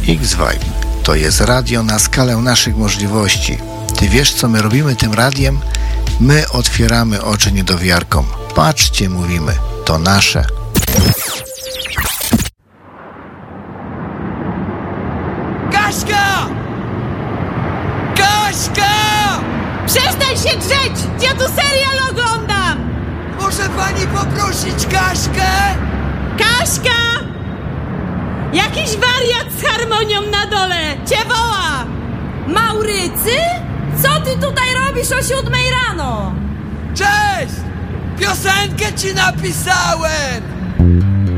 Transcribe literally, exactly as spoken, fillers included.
X-Vibe to jest radio na skalę naszych możliwości. Ty wiesz, co my robimy tym radiem? My otwieramy oczy niedowiarkom. Patrzcie, mówimy, to nasze. Kaśka! Kaśka! Przestań się drzeć! Ja tu serial oglądam! Może pani poprosić Kaśkę? Kaśka! Jakiś wariat z harmonią na dole! Cię woła! Maurycy? Co ty tutaj robisz o siódmej rano? Cześć! Piosenkę ci napisałem!